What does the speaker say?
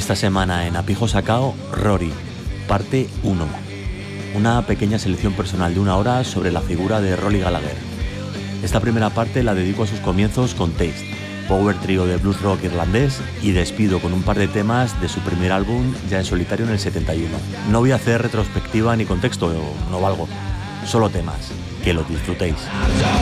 Esta semana en Apijo Sacao, Rory, parte 1. Una pequeña selección personal de 1 hora sobre la figura de Rory Gallagher. Esta primera parte la dedico a sus comienzos con Taste, power trio de blues rock irlandés, y despido con un par de temas de su primer álbum ya en solitario en el 71. No voy a hacer retrospectiva ni contexto, no valgo. Solo temas, que los disfrutéis.